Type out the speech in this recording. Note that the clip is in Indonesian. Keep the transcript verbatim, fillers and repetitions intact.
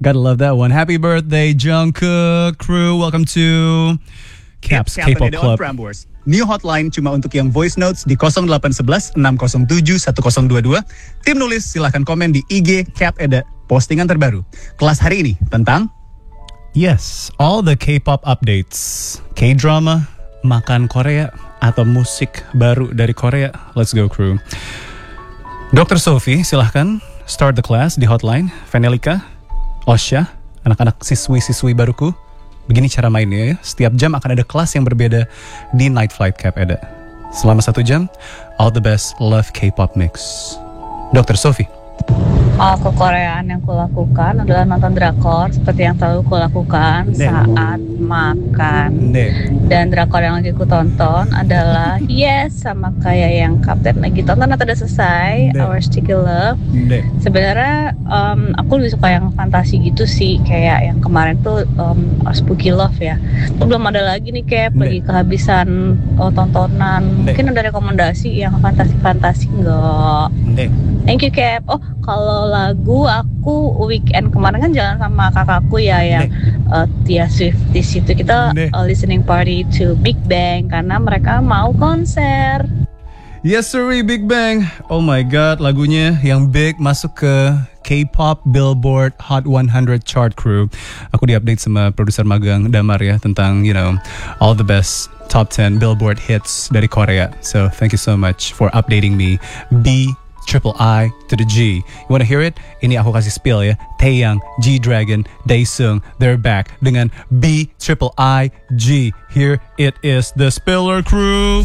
Gotta love that one. Happy birthday, Jungkook crew. Welcome to Caps K-pop Club. New hotline cuma untuk yang voice notes di nol delapan satu satu enam nol tujuh satu nol dua dua. Tim nulis silahkan komen di I G Cap Eda. Postingan terbaru. Kelas hari ini tentang Yes, all the K-pop updates. K-drama, makan Korea, atau musik baru dari Korea. Let's go crew. dokter Sophie, silahkan start the class di hotline. Vanelika, Osha, anak-anak siswi-siswi baruku. Begini cara mainnya ya. Setiap jam akan ada kelas yang berbeda di Night Flight Cap Eda. Selama satu jam, all the best love K-pop mix. dokter Sophie. Oh, kekoreaan yang kulakukan adalah nonton drakor seperti yang selalu kulakukan Nek. saat makan. Nek. Dan drakor yang lagi ku tonton adalah Yes, sama kayak yang Kapten lagi tonton atau udah selesai, Nek. Our Sticky Love. Nek. Sebenarnya um, aku lebih suka yang fantasi gitu sih, kayak yang kemarin tuh um, Spooky Love ya. Tuh belum ada lagi nih kayak Nek. lagi kehabisan oh, tontonan. Nek. Mungkin ada rekomendasi yang fantasi-fantasi enggak? Nek. Thank you Cap. Oh, kalau lagu aku weekend kemarin kan jalan sama kakakku ya yang uh, Tia Swifties itu kita uh, listening party to Big Bang karena mereka mau konser. Yes sir, Big Bang. Oh my god, lagunya yang big masuk ke K-pop Billboard Hot one hundred chart crew. Aku diupdate sama produser magang Damar ya tentang, you know, all the best top ten Billboard hits dari Korea. So thank you so much for updating me. B Triple I to the G. You wanna hear it? Ini aku kasih spill ya. Taeyang, G-Dragon, Daesung, they're back dengan B Triple I G. Here it is, the Spiller Crew.